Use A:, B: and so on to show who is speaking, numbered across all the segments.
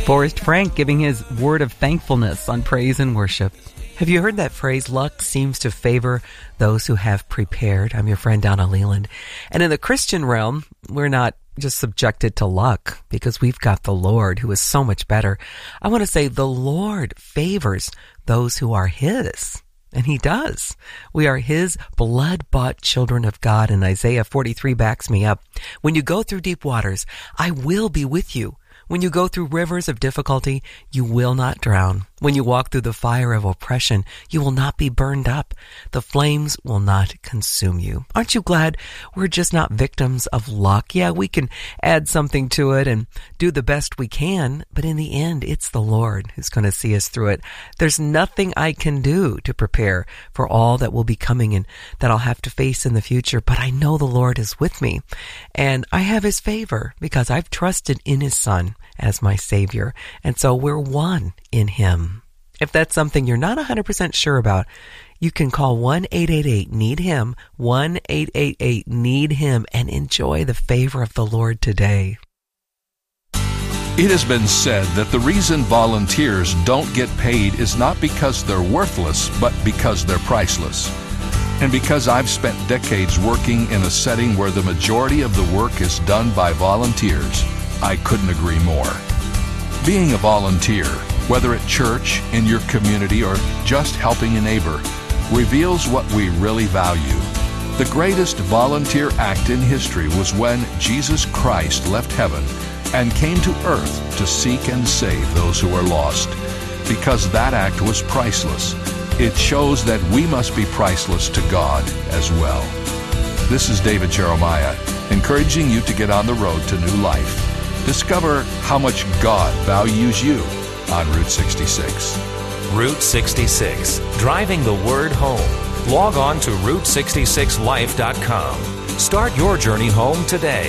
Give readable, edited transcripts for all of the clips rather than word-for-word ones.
A: Forrest Frank giving his word of thankfulness on praise and worship. Have you heard that phrase, luck seems to favor those who have prepared? I'm your friend Donna Leland. And in the Christian realm, we're not just subjected to luck because we've got the Lord who is so much better. I want to say the Lord favors those who are His. And He does. We are His blood-bought children of God. And Isaiah 43 backs me up. When you go through deep waters, I will be with you. When you go through rivers of difficulty, you will not drown. When you walk through the fire of oppression, you will not be burned up. The flames will not consume you. Aren't you glad we're just not victims of luck? Yeah, we can add something to it and do the best we can, but in the end, it's the Lord who's going to see us through it. There's nothing I can do to prepare for all that will be coming and that I'll have to face in the future, but I know the Lord is with me, and I have His favor because I've trusted in His Son as my Savior, and so we're one in Him. If that's something you're not 100% sure about, you can call 1-888-NEED-HIM, 1-888-NEED-HIM, and enjoy the favor of the Lord today.
B: It has been said that the reason volunteers don't get paid is not because they're worthless, but because they're priceless. And because I've spent decades working in a setting where the majority of the work is done by volunteers, I couldn't agree more. Being a volunteer, whether at church, in your community, or just helping a neighbor, reveals what we really value. The greatest volunteer act in history was when Jesus Christ left heaven and came to earth to seek and save those who are lost. Because that act was priceless, it shows that we must be priceless to God as well. This is David Jeremiah, encouraging you to get on the road to new life. Discover how much God values you on Route 66.
C: Route 66, driving the word home. Log on to Route66Life.com. Start your journey home today.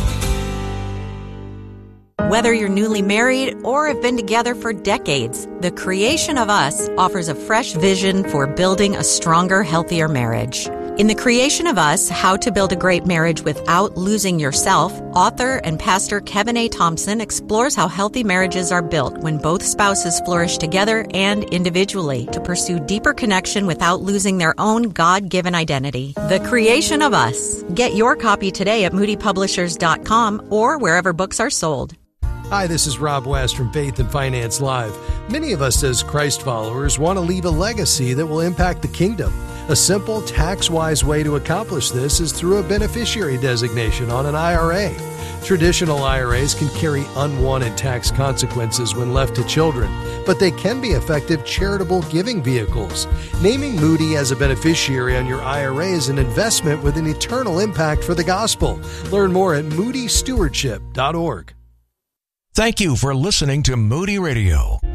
D: Whether you're newly married or have been together for decades, The Creation of Us offers a fresh vision for building a stronger, healthier marriage. In The Creation of Us, How to Build a Great Marriage Without Losing Yourself, author and pastor Kevin A. Thompson explores how healthy marriages are built when both spouses flourish together and individually to pursue deeper connection without losing their own God-given identity. The Creation of Us. Get your copy today at moodypublishers.com or wherever books are sold.
E: Hi, this is Rob West from Faith and Finance Live. Many of us as Christ followers want to leave a legacy that will impact the kingdom. A simple, tax-wise way to accomplish this is through a beneficiary designation on an IRA. Traditional IRAs can carry unwanted tax consequences when left to children, but they can be effective charitable giving vehicles. Naming Moody as a beneficiary on your IRA is an investment with an eternal impact for the gospel. Learn more at moodystewardship.org.
F: Thank you for listening to Moody Radio.